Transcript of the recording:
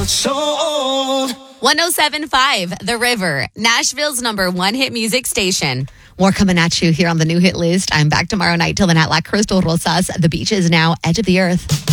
Sold. 107.5 The River, Nashville's #1 hit music station. More coming at you here on the new hit list. I'm back tomorrow night till the night like Crystal Rosas. The beach is now edge of the earth.